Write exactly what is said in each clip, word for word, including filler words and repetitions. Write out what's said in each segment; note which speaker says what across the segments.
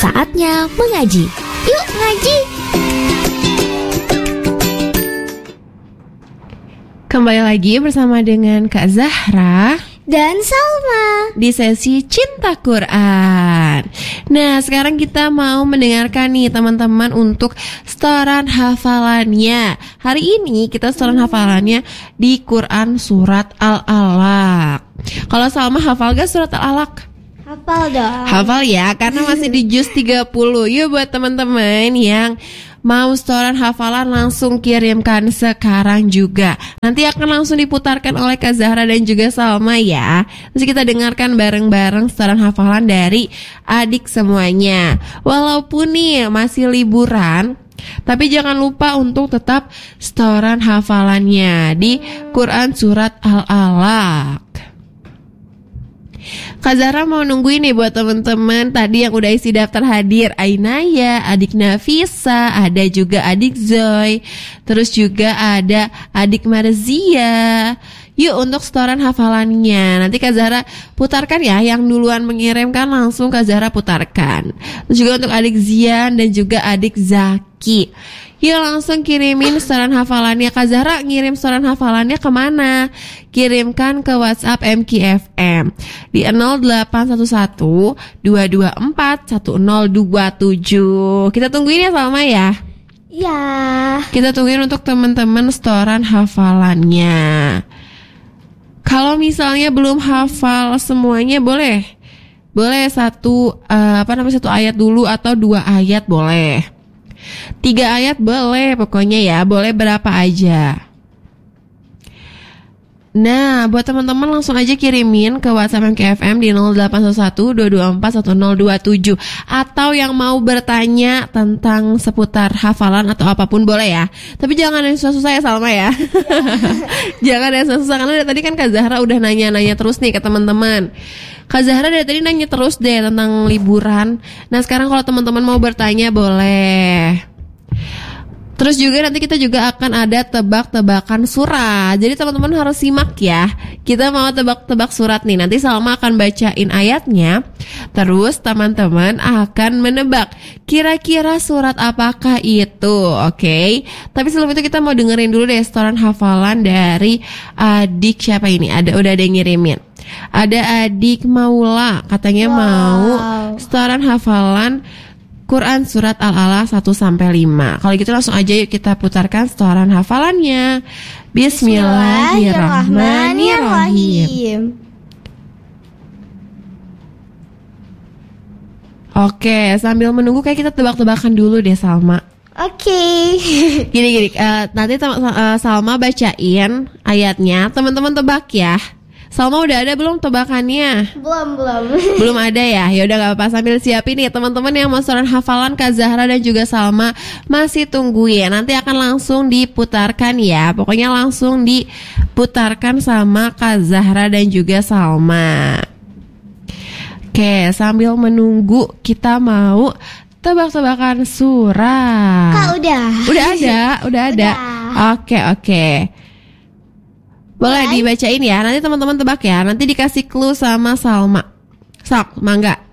Speaker 1: Saatnya mengaji. Yuk ngaji.
Speaker 2: Kembali lagi bersama dengan Kak Zahra
Speaker 1: dan Salma
Speaker 2: di sesi Cinta Quran. Nah, sekarang kita mau mendengarkan nih teman-teman untuk setoran hafalannya. Hari ini kita setoran hafalannya di Quran surat Al-Alaq. Kalau Salma hafal gak surat Al-Alaq?
Speaker 1: Hafal dong.
Speaker 2: Hafal ya, karena masih di juz tiga puluh. Yuk buat teman-teman yang mau setoran hafalan langsung kirimkan sekarang juga. Nanti akan langsung diputarkan oleh Kak Zahra dan juga Salma ya. Terus kita dengarkan bareng-bareng setoran hafalan dari adik semuanya. Walaupun nih masih liburan, tapi jangan lupa untuk tetap setoran hafalannya di Quran surat Al-Alaq. Kak Zahra mau nungguin nih buat temen-temen tadi yang udah isi daftar hadir. Ainaya, adik Nafisa, ada juga adik Zoy, terus juga ada adik Marzia. Yuk untuk setoran hafalannya. Nanti Kak Zahra putarkan ya. Yang duluan mengirimkan langsung Kak Zahra putarkan. Terus juga untuk adik Zian dan juga adik Zaki. Yuk langsung kirimin setoran hafalannya. Kak Zahra ngirim setoran hafalannya kemana? Kirimkan ke WhatsApp M K F M di nol delapan satu satu dua dua empat satu nol dua tujuh. Kita tungguin ya Salma ya.
Speaker 1: Iya.
Speaker 2: Kita tungguin untuk teman-teman setoran hafalannya. Kalau misalnya belum hafal semuanya boleh, boleh satu uh, apa namanya satu ayat dulu atau dua ayat boleh. Tiga ayat boleh pokoknya ya, boleh berapa aja. Nah, buat teman-teman langsung aja kirimin ke WhatsApp M K F M di nol delapan satu satu dua dua empat satu nol dua tujuh. Atau yang mau bertanya tentang seputar hafalan atau apapun boleh ya. Tapi jangan yang susah-susah ya Salma ya. Jangan yang susah-susah, karena dari tadi kan Kak Zahra udah nanya-nanya terus nih ke teman-teman. Kak Zahra dari tadi nanya terus deh tentang liburan. Nah sekarang kalau teman-teman mau bertanya boleh. Terus juga nanti kita juga akan ada tebak-tebakan surat. Jadi teman-teman harus simak ya. Kita mau tebak-tebak surat nih. Nanti Salma akan bacain ayatnya. Terus teman-teman akan menebak kira-kira surat apakah itu. Oke okay? Tapi sebelum itu kita mau dengerin dulu deh setoran hafalan dari adik siapa ini. Ada udah ada yang ngirimin. Ada adik Maula. Katanya wow. mau setoran hafalan Quran surat Al-Alaq satu sampai lima. Kalau gitu langsung aja yuk kita putarkan setoran hafalannya. Bismillahirrahmanirrahim. Oke, sambil menunggu kayak kita tebak-tebakan dulu deh Salma.
Speaker 1: Oke. Okay.
Speaker 2: Gini-gini, uh, nanti tem- uh, Salma bacain ayatnya, teman-teman tebak ya. Salma udah ada belum tebakannya?
Speaker 1: Belum, belum.
Speaker 2: Belum ada ya? Ya udah gak apa-apa, sambil siapin nih teman-teman yang mau setoran hafalan. Kak Zahra dan juga Salma masih tunggu ya. Nanti akan langsung diputarkan ya. Pokoknya langsung diputarkan sama Kak Zahra dan juga Salma. Oke, sambil menunggu kita mau tebak-tebakan surat.
Speaker 1: Kak udah.
Speaker 2: Udah ada, udah ada. Oke, oke. Boleh dibacain ya, nanti teman-teman tebak ya. Nanti dikasih clue sama Salma. Sak, mangga.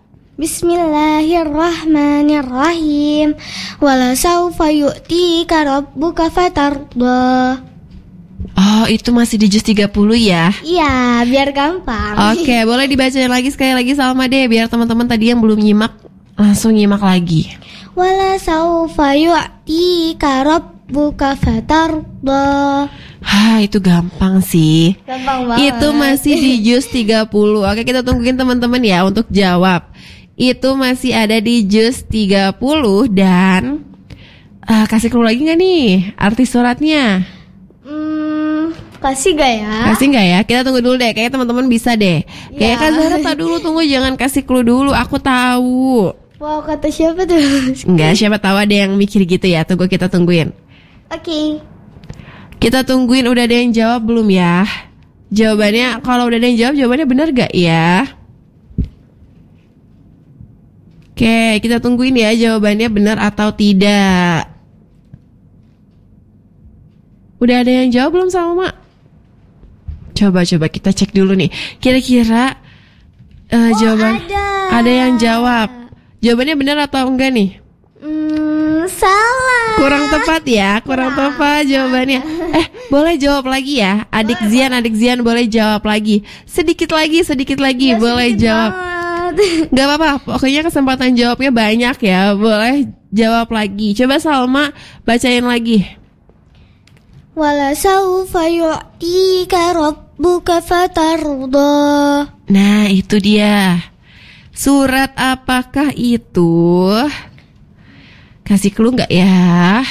Speaker 1: Bismillahirrahmanirrahim. Wala saufa yu'tika rabbuka fatarda.
Speaker 2: Oh, itu masih di juz tiga puluh ya?
Speaker 1: Iya, biar gampang.
Speaker 2: Oke, boleh dibacain lagi sekali lagi Salma deh, biar teman-teman tadi yang belum nyimak langsung nyimak lagi.
Speaker 1: Wala saufa yu'tika rabbuka fatarda.
Speaker 2: Hah, itu gampang sih.
Speaker 1: Gampang banget.
Speaker 2: Itu masih di juz tiga puluh. Oke, kita tungguin teman-teman ya untuk jawab. Itu masih ada di juz tiga puluh dan uh, kasih clue lagi gak nih arti suratnya?
Speaker 1: Hmm, kasih gak ya?
Speaker 2: Kasih gak ya? Kita tunggu dulu deh. Kayaknya teman-teman bisa deh. Kayak Kak Zahra tak dulu tunggu, jangan kasih clue dulu. Aku tahu.
Speaker 1: Wow, kata siapa tuh?
Speaker 2: Enggak, siapa tahu ada yang mikir gitu ya. Tunggu, kita tungguin.
Speaker 1: Oke. Okay.
Speaker 2: Kita tungguin, udah ada yang jawab belum ya? Jawabannya, kalau udah ada yang jawab, jawabannya benar gak ya? Oke, kita tungguin ya jawabannya benar atau tidak. Udah ada yang jawab belum Salma? Coba-coba kita cek dulu nih. Kira-kira uh,
Speaker 1: oh,
Speaker 2: jawaban
Speaker 1: ada.
Speaker 2: ada yang jawab. Jawabannya benar atau enggak nih?
Speaker 1: Hmm, salah.
Speaker 2: Kurang tepat ya, kurang
Speaker 1: Kurang.
Speaker 2: tepat jawabannya. Eh, boleh jawab lagi ya, adik Zian, adik Zian boleh jawab lagi. Sedikit lagi, sedikit lagi,
Speaker 1: Ya,
Speaker 2: boleh
Speaker 1: sedikit
Speaker 2: jawab.
Speaker 1: banget.
Speaker 2: Gak apa-apa, pokoknya kesempatan jawabnya banyak ya. Boleh jawab lagi. Coba Salma bacain lagi.
Speaker 1: Wala sawfa yu'tika rabbuka fatarda.
Speaker 2: Nah, itu dia. Surat apakah itu? Kasih clue nggak ya?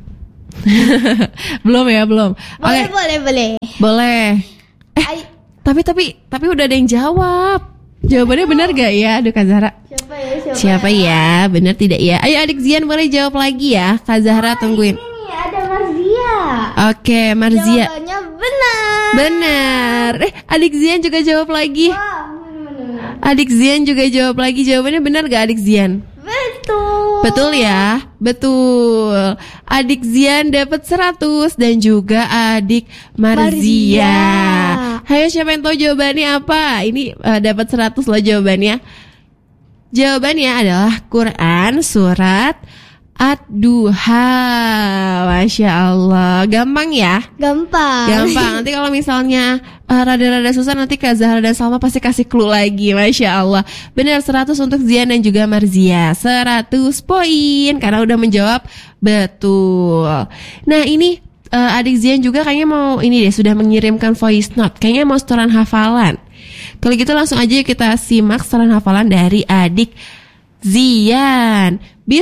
Speaker 2: Belum ya, belum.
Speaker 1: Boleh,
Speaker 2: Oke,
Speaker 1: boleh, boleh.
Speaker 2: boleh. Eh,
Speaker 1: Ay-
Speaker 2: tapi tapi tapi udah ada yang jawab. Jawabannya benar gak ya? Aduh Kak Zahra.
Speaker 1: Siapa ya? Siapa,
Speaker 2: Siapa ya? Benar tidak ya? Ayo adik Zian boleh jawab lagi ya. Kak Zahra tungguin.
Speaker 1: Ini ada Marzia.
Speaker 2: Oke, Marzia.
Speaker 1: Jawabannya benar.
Speaker 2: Benar. Eh, adik Zian juga jawab lagi.
Speaker 1: Wah, benar-benar.
Speaker 2: Adik Zian juga jawab lagi. Jawabannya benar gak adik Zian?
Speaker 1: Betul.
Speaker 2: Betul ya? Betul. Adik Zian dapat seratus dan juga adik Marzia.
Speaker 1: Marzia.
Speaker 2: Hayo siapa yang tahu jawabannya apa? Ini uh, dapat seratus loh jawabannya. Jawabannya adalah Quran surat Ad-Duha. Masya Allah. Gampang ya?
Speaker 1: Gampang.
Speaker 2: Gampang. Nanti kalau misalnya uh, rada-rada susah, nanti Kak Zahra dan Salma pasti kasih clue lagi. Masya Allah. Benar, seratus untuk Zian dan juga Marzia. seratus poin karena udah menjawab betul. Nah ini uh, adik Zian juga kayaknya mau ini deh, sudah mengirimkan voice note. Kayaknya mau setoran hafalan. Kalau gitu langsung aja kita simak setoran hafalan dari adik Zian.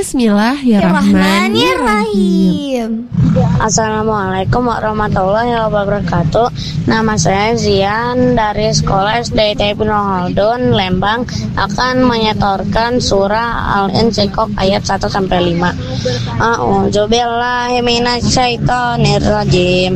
Speaker 2: Bismillahirrahmanirrahim.
Speaker 3: Assalamualaikum warahmatullahi wabarakatuh. Nama saya Zian dari sekolah S D I T Ibnu Khaldun Lembang akan menyetorkan surah Al-Insyikok ayat satu sampai lima. A'udzu billahi minasyaitonir rajim.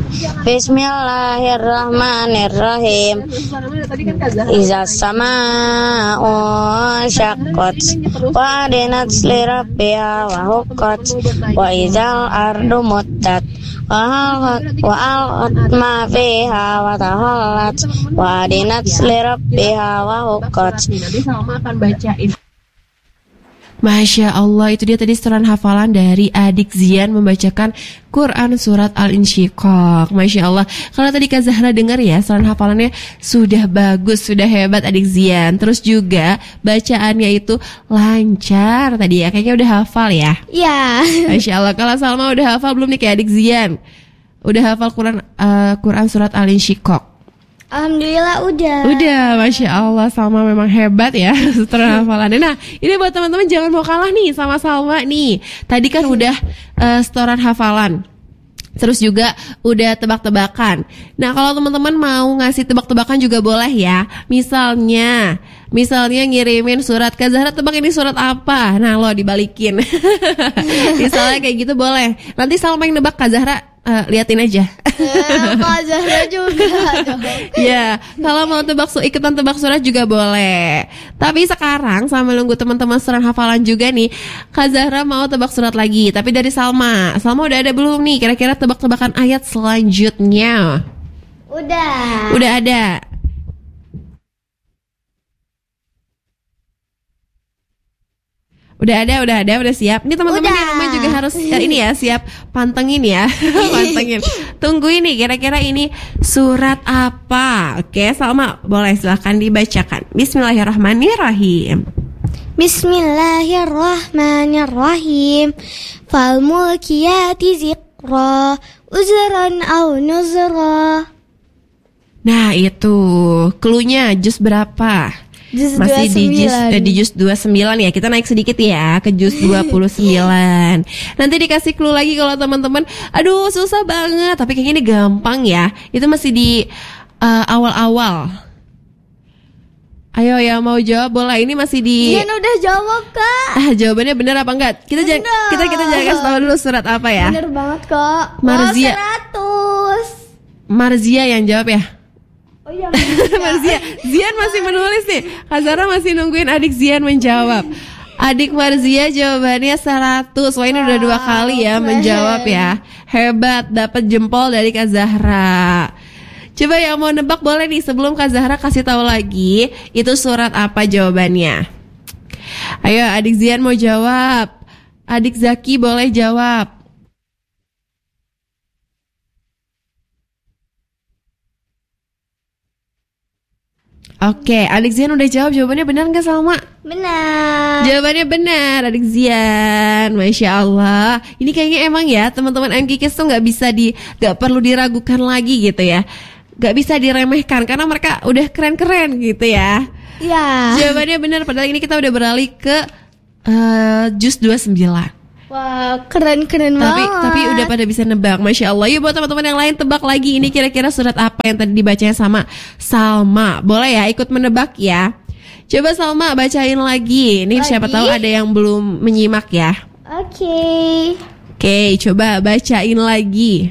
Speaker 3: Bismillahirrahmanirrahim. Iza sama'u syaqqat wa adinat lirabbiha wa huqqat wa izal ardu muddat wa alqat wa alqat ma fiha wa tahallat wa adinat lirabbiha wa huqqat.
Speaker 2: Nanti Salma akan bacain. Masya Allah, itu dia tadi setoran hafalan dari adik Zian membacakan Quran surat Al-Insyikok. Masya Allah. Kalau tadi Kak Zahra dengar ya, setoran hafalannya sudah bagus, sudah hebat adik Zian. Terus juga bacaannya itu lancar tadi ya, kayaknya udah hafal ya.
Speaker 1: Ya.
Speaker 2: Masya Allah. Kalau Salma udah hafal belum nih kayak adik Zian? Udah hafal Quran uh, Quran surat Al-Insyikok?
Speaker 1: Alhamdulillah udah.
Speaker 2: Udah, Masya Allah, Salma memang hebat ya setoran hafalannya. Nah, ini buat teman-teman jangan mau kalah nih sama Salma nih. Tadi kan udah uh, setoran hafalan, terus juga udah tebak-tebakan. Nah, kalau teman-teman mau ngasih tebak-tebakan juga boleh ya. Misalnya, misalnya ngirimin surat, Kak Zahra tebak ini surat apa? Nah, lo dibalikin. Misalnya kayak gitu boleh. Nanti Salma yang nebak, Kak Zahra uh, liatin aja.
Speaker 1: Eh, Kak Zahra juga dong.
Speaker 2: Ya, kalau mau tebak su- ikutan tebak surat juga boleh. Tapi sekarang sama nunggu teman-teman setoran hafalan juga nih, Kak Zahra mau tebak surat lagi, tapi dari Salma. Salma udah ada belum nih kira-kira tebak-tebakan ayat selanjutnya?
Speaker 1: Udah.
Speaker 2: Udah ada. Udah ada, udah ada, udah siap. Ini teman-teman
Speaker 1: Udah.
Speaker 2: di rumah juga harus ya, ini ya, siap pantengin ya. Pantengin. Tunggu ini kira-kira ini surat apa? Oke, Salma boleh silahkan dibacakan. Bismillahirrahmanirrahim.
Speaker 1: Bismillahirrahmanirrahim. Fal mulkiyati zikra uzran au nuzra.
Speaker 2: Nah, itu cluenya juz berapa?
Speaker 1: Juz
Speaker 2: Masih di juz,
Speaker 1: dua puluh sembilan.
Speaker 2: eh, di juz dua puluh sembilan ya. Kita naik sedikit ya ke juz dua puluh sembilan. Nanti dikasih clue lagi kalau teman-teman, aduh susah banget, tapi kayaknya ini gampang ya. Itu masih di uh, awal-awal. Ayo ya mau jawab boleh, ini masih di
Speaker 1: Zian udah jawab, Kak.
Speaker 2: ah, jawabannya benar apa enggak? Kita jangan
Speaker 1: Benar.
Speaker 2: kita kita jangan kasih tahu dulu surat apa ya.
Speaker 1: Bener banget, Kak.
Speaker 2: Marzia.
Speaker 1: Wow, seratus.
Speaker 2: Marzia yang jawab ya.
Speaker 1: Oh iya,
Speaker 2: Marzia, Zian masih menulis nih. Kak Zahra masih nungguin adik Zian menjawab. Adik Marzia jawabannya seratus. Wah, ini udah dua kali ya
Speaker 1: keren.
Speaker 2: menjawab ya. Hebat, dapat jempol dari Kak Zahra. Coba yang mau nebak boleh nih sebelum Kak Zahra kasih tahu lagi itu surat apa jawabannya. Ayo adik Zian mau jawab. Adik Zaki boleh jawab. Oke, adik Zian udah jawab. Jawabannya benar gak Salma?
Speaker 1: Benar.
Speaker 2: Jawabannya benar, adik Zian. Masya Allah. Ini kayaknya emang ya teman-teman M K Kids tuh gak bisa di, gak perlu diragukan lagi gitu ya. Gak bisa diremehkan karena mereka udah keren-keren gitu ya.
Speaker 1: Iya.
Speaker 2: Jawabannya benar, padahal ini kita udah beralih ke uh, Jus dua puluh sembilan.
Speaker 1: Wah, keren-keren
Speaker 2: Tapi
Speaker 1: banget.
Speaker 2: tapi udah pada bisa nebak, Masya Allah. Yuk buat teman-teman yang lain tebak lagi. Ini kira-kira surat apa yang tadi dibacanya sama Salma. Boleh ya ikut menebak ya. Coba Salma bacain lagi. Ini
Speaker 1: Lagi?
Speaker 2: siapa tahu ada yang belum menyimak ya.
Speaker 1: Oke.
Speaker 2: Oke, coba bacain lagi.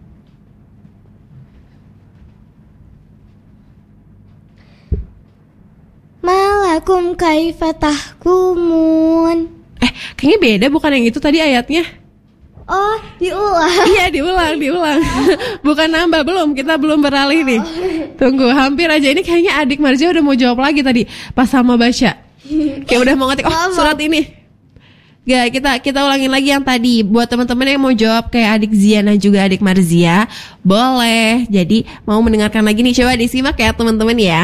Speaker 1: Malakum kaifa tahkumun.
Speaker 2: Eh, kayaknya beda bukan yang itu tadi ayatnya.
Speaker 1: Oh, diulang.
Speaker 2: Iya, diulang, diulang. Bukan nambah, belum. Kita belum beralih nih. Tunggu, hampir aja. Ini kayaknya adik Marzia udah mau jawab lagi tadi pas sama baca. Kayak udah mau ngetik, oh surat ini. Gak, kita kita ulangin lagi yang tadi. Buat teman-teman yang mau jawab kayak adik Zian dan juga adik Marzia, boleh. Jadi mau mendengarkan lagi nih, coba disimak ya teman-teman ya.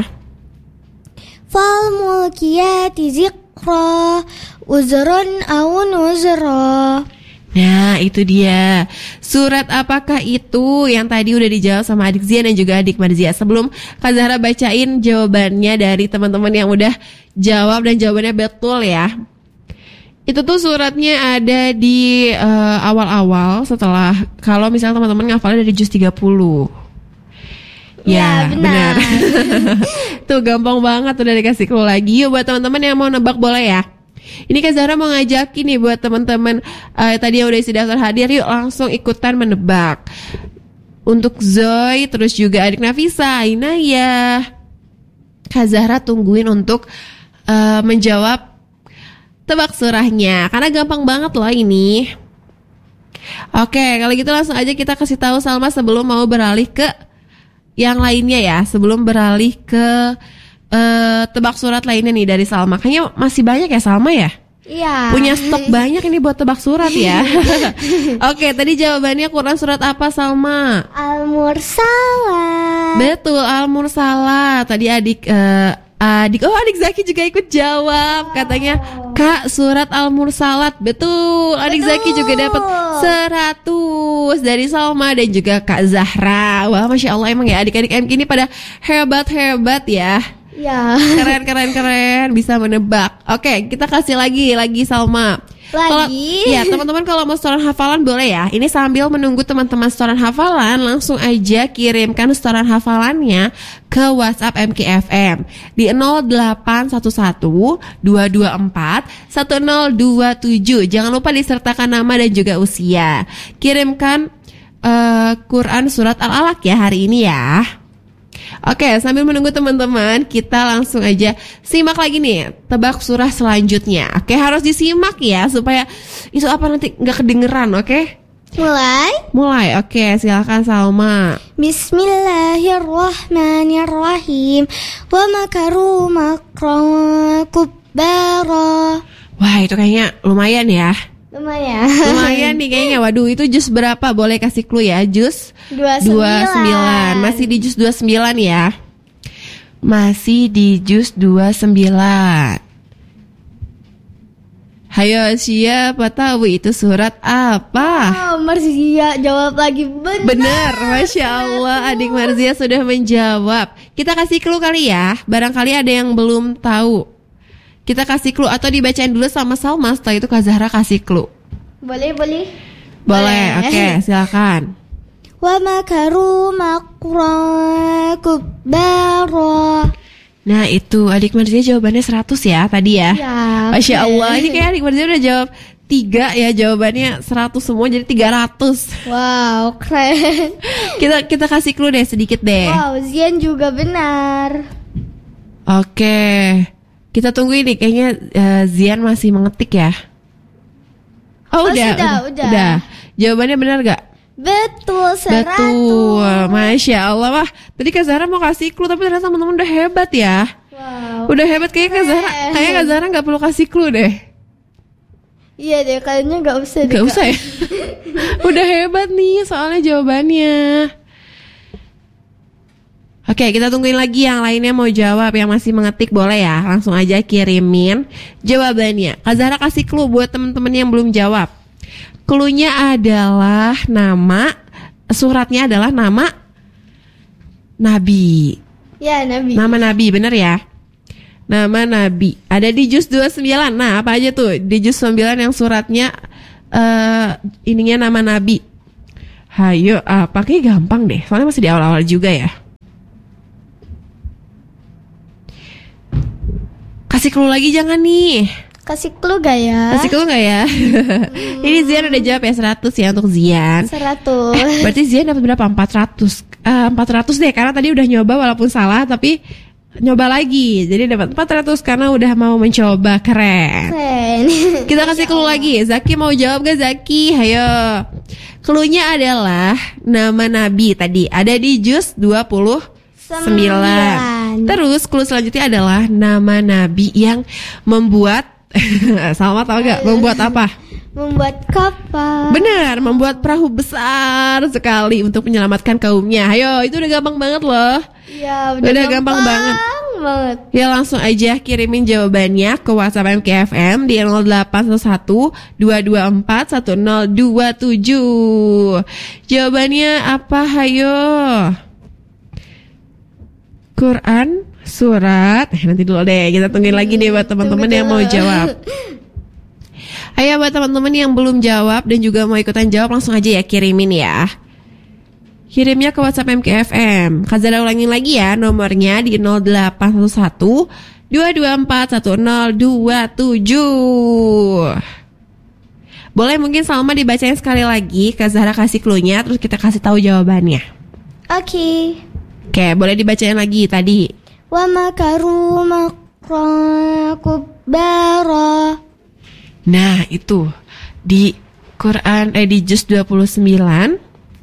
Speaker 1: Fal mulkiyati zikra uzrun aw nuzra.
Speaker 2: Nah itu dia. Surat apakah itu yang tadi udah dijawab sama adik Zian dan juga adik Marzia. Sebelum Kak Zahra bacain jawabannya dari teman-teman yang udah jawab dan jawabannya betul ya. Itu tuh suratnya ada di uh, awal-awal setelah, kalau misalnya teman-teman ngafalnya dari juz tiga puluh. Ya,
Speaker 1: Ya, benar.
Speaker 2: benar. Tuh gampang banget udah dikasih clue lagi. Yuk buat teman-teman yang mau nebak boleh ya. Ini Kak Zahra mau ngajakin nih buat teman-teman uh, tadi yang udah isi daftar hadir, yuk langsung ikutan menebak. Untuk Zoe, terus juga adik Nafisa, Inaya, Kak Zahra tungguin untuk uh, menjawab tebak surahnya, karena gampang banget loh ini. Oke, kalau gitu langsung aja kita kasih tahu Salma sebelum mau beralih ke yang lainnya ya, sebelum beralih ke uh, tebak surat lainnya nih dari Salma. Kayaknya masih banyak ya Salma ya?
Speaker 1: Iya.
Speaker 2: Punya stok banyak ini buat tebak surat ya. Oke, tadi jawabannya Quran surat apa Salma?
Speaker 1: Al-Mursalat.
Speaker 2: Betul, Al-Mursalat. Tadi adik uh, adik oh adik Zaki juga ikut jawab. Katanya Kak surat Al-Mursalat. Betul, adik
Speaker 1: Betul.
Speaker 2: Zaki juga dapat seratus dari Salma dan juga Kak Zahra. Wah, Masya Allah emang ya adik-adik M K ini pada hebat-hebat ya.
Speaker 1: Ya.
Speaker 2: Keren keren keren, bisa menebak. Oke, kita kasih lagi lagi Salma. Kalau,
Speaker 1: Lagi.
Speaker 2: ya teman-teman kalau mau setoran hafalan boleh ya. Ini sambil menunggu teman-teman setoran hafalan, langsung aja kirimkan setoran hafalannya ke WhatsApp M K F M di nol delapan satu satu dua dua empat satu nol dua tujuh. Jangan lupa disertakan nama dan juga usia. Kirimkan uh, Quran surat Al-Alaq ya hari ini ya. Oke, sambil menunggu teman-teman, kita langsung aja simak lagi nih tebak surah selanjutnya. Oke, harus disimak ya supaya itu apa nanti nggak kedengeran. Oke,
Speaker 1: Mulai.
Speaker 2: mulai. Oke, silakan Salma.
Speaker 1: Bismillahirrahmanirrahim. Wa makaru makran kubbara.
Speaker 2: Wah, itu kayaknya lumayan ya.
Speaker 1: Lumayan.
Speaker 2: Lumayan nih kayaknya. Waduh, itu jus berapa? Boleh kasih clue ya, jus
Speaker 1: Dua
Speaker 2: dua puluh sembilan. Masih di jus dua puluh sembilan ya. Masih di jus dua puluh sembilan. Hayo, siapa tahu itu surat apa?
Speaker 1: Oh, Marzia jawab lagi benar.
Speaker 2: Benar, Masya Allah, adik Marzia sudah menjawab. Kita kasih clue kali ya. Barangkali ada yang belum tahu. Kita kasih clue atau dibacain dulu sama Salma. Setelah itu Kak Zahra kasih clue.
Speaker 1: Boleh, boleh.
Speaker 2: Boleh, oke, silakan.
Speaker 1: Wa makaru makran kubbara.
Speaker 2: Nah itu adik Marzia jawabannya seratus ya tadi ya.
Speaker 1: Ya,
Speaker 2: Masya
Speaker 1: oke.
Speaker 2: Allah, ini kayak adik Marzia udah jawab tiga ya, jawabannya seratus semua jadi tiga ratus.
Speaker 1: Wow, keren.
Speaker 2: Kita kita kasih clue deh sedikit deh.
Speaker 1: Wow, Zian juga benar.
Speaker 2: Oke, kita tunggu ini kayaknya eh, Zian masih mengetik ya. Oh,
Speaker 1: Oh,
Speaker 2: udah,
Speaker 1: sudah, udah.
Speaker 2: Jawabannya benar gak?
Speaker 1: Betul, seratus.
Speaker 2: Betul, Masya Allah. Wah, tadi Kak Zahra mau kasih clue tapi ternyata teman-teman udah hebat ya.
Speaker 1: Wow.
Speaker 2: Udah hebat kayaknya Kak Zahra.
Speaker 1: Keren.
Speaker 2: Kayaknya Kak Zahra nggak perlu kasih clue deh.
Speaker 1: Iya deh, kayaknya nggak usah deh.
Speaker 2: Gak
Speaker 1: Kak.
Speaker 2: usah ya. Udah hebat nih soalnya jawabannya. Oke, kita tungguin lagi yang lainnya mau jawab. Yang masih mengetik boleh ya, langsung aja kirimin jawabannya. Kak Zahra kasih clue buat temen-temen yang belum jawab. Clue-nya adalah nama, suratnya adalah nama Nabi.
Speaker 1: Ya, Nabi.
Speaker 2: Nama Nabi, bener ya? Nama Nabi. Ada di juz dua puluh sembilan. Nah, apa aja tuh? Di juz sembilan yang suratnya uh, ininya nama Nabi. Hayo, apa? Kayaknya gampang deh. Soalnya masih di awal-awal juga ya. Kasih clue lagi jangan nih.
Speaker 1: Kasih clue gak ya?
Speaker 2: Kasih clue gak ya? Hmm. Ini Zian udah jawab ya seratus ya untuk Zian.
Speaker 1: seratus.
Speaker 2: Eh, berarti Zian dapat berapa? empat ratus. Uh, empat ratus deh karena tadi udah nyoba walaupun salah tapi nyoba lagi. Jadi dapat empat ratus karena udah mau mencoba. Keren.
Speaker 1: Keren.
Speaker 2: Kita kasih clue lagi. Zaki mau jawab gak Zaki? Hayo. Clue-nya adalah nama Nabi tadi ada di juz dua puluh sembilan. Terus clue selanjutnya adalah nama Nabi yang membuat Salma tahu gak? Membuat apa?
Speaker 1: Membuat kapal.
Speaker 2: Benar, membuat perahu besar sekali untuk menyelamatkan kaumnya. Ayo, itu udah gampang banget loh.
Speaker 1: Ya, udah,
Speaker 2: Udah gampang banget.
Speaker 1: banget.
Speaker 2: Ya langsung aja kirimin jawabannya ke WhatsApp M K F M di nol delapan satu satu dua dua empat satu nol dua tujuh. Jawabannya apa? Hayo. Quran surat eh, nanti dulu deh, kita tungguin lagi nih buat teman-teman yang mau jawab. Ayo buat teman-teman yang belum jawab dan juga mau ikutan jawab langsung aja ya kirimin ya. Kirimnya ke WhatsApp M K F M. Kak Zahra ulangin lagi ya nomornya di nol delapan satu satu dua dua empat satu nol dua tujuh. Boleh mungkin Salma dibacain sekali lagi, Kak Zahra kasih clue-nya terus kita kasih tahu jawabannya.
Speaker 1: Oke.
Speaker 2: Oke, boleh dibacain lagi tadi.
Speaker 1: Wa makaru makra kubara.
Speaker 2: Nah, itu di Quran eh di juz dua puluh sembilan.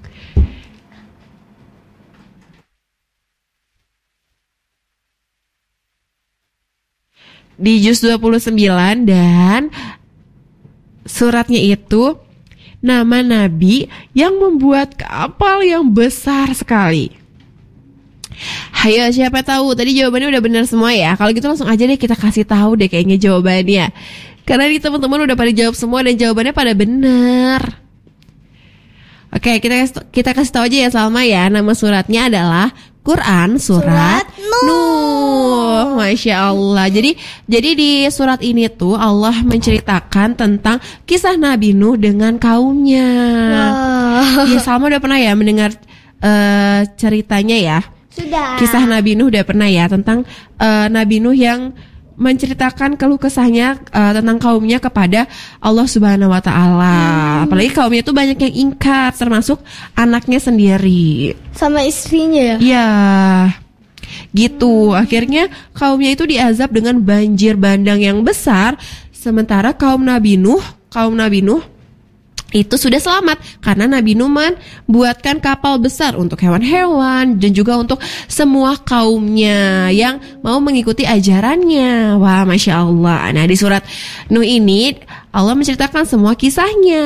Speaker 2: Di juz dua puluh sembilan dan suratnya itu nama Nabi yang membuat kapal yang besar sekali. Hayo, siapa tahu tadi jawabannya udah benar semua ya. Kalau gitu langsung aja deh kita kasih tahu deh kayaknya jawabannya. Karena nih teman-teman udah pada jawab semua dan jawabannya pada benar. Oke, kita kita kasih tahu aja ya Salma ya. Nama suratnya adalah Quran surat, surat Nuh. Nuh. Masya Allah. Jadi jadi di surat ini tuh Allah menceritakan tentang kisah Nabi Nuh dengan kaumnya. Wow. Ya Salma udah pernah ya mendengar uh, ceritanya ya.
Speaker 1: Sudah. Kisah
Speaker 2: Nabi Nuh udah pernah ya tentang uh, Nabi Nuh yang menceritakan keluh kesahnya uh, tentang kaumnya kepada Allah Subhanahu wa taala. Hmm. Apalagi kaumnya tuh banyak yang ingkar termasuk anaknya sendiri.
Speaker 1: Sama istrinya ya?
Speaker 2: Iya. Gitu. Hmm. Akhirnya kaumnya itu diazab dengan banjir bandang yang besar sementara kaum Nabi Nuh, kaum Nabi Nuh itu sudah selamat karena Nabi Nuh buatkan kapal besar untuk hewan-hewan dan juga untuk semua kaumnya yang mau mengikuti ajarannya. Wah, Masya Allah. Nah, di surat Nuh ini Allah menceritakan semua kisahnya.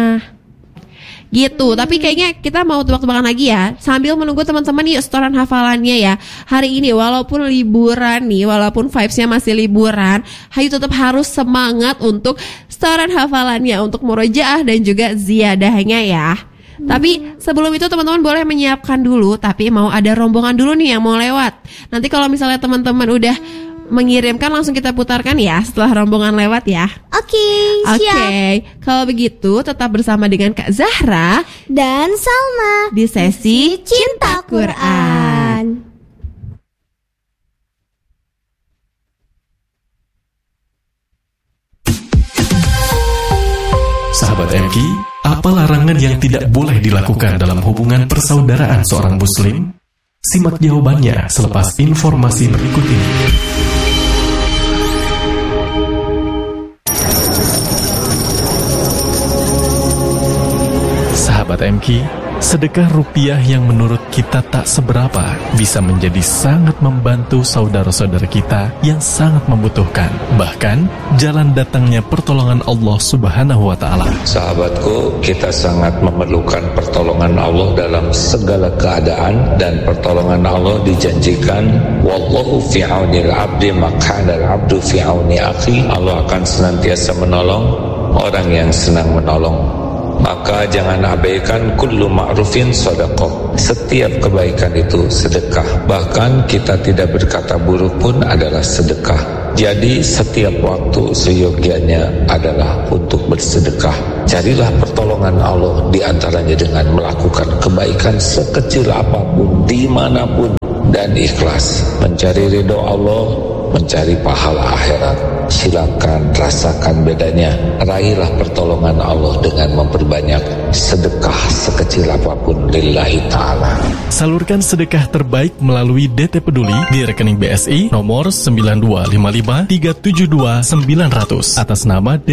Speaker 2: Gitu, tapi kayaknya kita mau tebak-tebakan lagi ya. Sambil menunggu teman-teman yuk setoran hafalannya ya. Hari ini walaupun liburan nih, walaupun vibes-nya masih liburan, Hayu tetap harus semangat untuk setoran hafalannya, untuk murojaah dan juga ziyadahnya ya. Hmm. Tapi sebelum itu teman-teman boleh menyiapkan dulu, tapi mau ada rombongan dulu nih yang mau lewat. Nanti kalau misalnya teman-teman udah mengirimkan langsung kita putarkan ya setelah rombongan lewat ya.
Speaker 1: Oke, okay, siap.
Speaker 2: Oke, okay. Kalau begitu tetap bersama dengan Kak Zahra
Speaker 1: dan Salma
Speaker 2: di sesi Cinta Quran.
Speaker 4: Sahabat M K, apa larangan yang tidak boleh dilakukan dalam hubungan persaudaraan seorang muslim? Simak jawabannya selepas informasi berikut ini. Sahabat M K, Sedekah rupiah yang menurut kita tak seberapa bisa menjadi sangat membantu saudara-saudara kita yang sangat membutuhkan. Bahkan, jalan datangnya pertolongan Allah Subhanahu wa Ta'ala.
Speaker 5: Sahabatku, kita sangat memerlukan pertolongan Allah dalam segala keadaan, dan pertolongan Allah dijanjikan, wallahu fi aunil abdi makana al-abdu fi auni akhi. Allah akan senantiasa menolong orang yang senang menolong. Maka jangan abaikan kullu ma'rufin sedekah. Setiap kebaikan itu sedekah. Bahkan kita tidak berkata buruk pun adalah sedekah. Jadi setiap waktu seyogianya adalah untuk bersedekah. Carilah pertolongan Allah di antaranya dengan melakukan kebaikan sekecil apapun, dimanapun, dan ikhlas. Mencari ridho Allah, mencari pahala akhirat. Silakan rasakan bedanya. Raihlah pertolongan Allah dengan memperbanyak sedekah sekecil apapun lillahi ta'ala.
Speaker 4: Salurkan sedekah terbaik melalui D T Peduli di rekening B S I nomor sembilan dua lima lima tiga tujuh dua sembilan nol nol atas nama